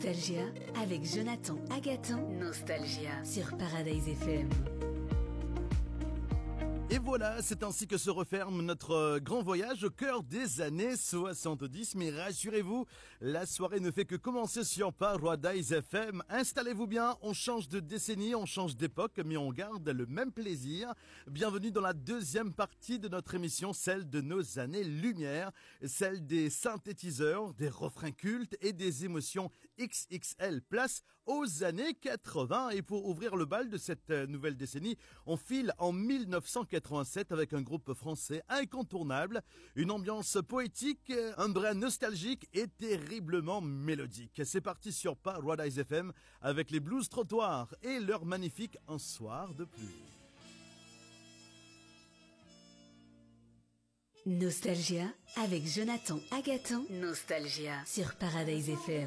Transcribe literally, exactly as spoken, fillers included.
Nostalgia avec Jonathan Agaton. Nostalgia sur Paradise F M. Et voilà, c'est ainsi que se referme notre grand voyage au cœur des années soixante-dix. Mais rassurez-vous, la soirée ne fait que commencer sur Paradise F M. Installez-vous bien, on change de décennie, on change d'époque, mais on garde le même plaisir. Bienvenue dans la deuxième partie de notre émission, celle de nos années-lumière, celle des synthétiseurs, des refrains cultes et des émotions X X L. Place aux années quatre-vingts. Et pour ouvrir le bal de cette nouvelle décennie, on file en mille neuf cent quatre-vingt-sept avec un groupe français incontournable, une ambiance poétique, un brin nostalgique et terriblement mélodique. C'est parti sur Paradise F M avec les Blues Trottoirs et leur magnifique Un soir de pluie. Nostalgia avec Jonathan Agaton. Nostalgia sur Paradise F M.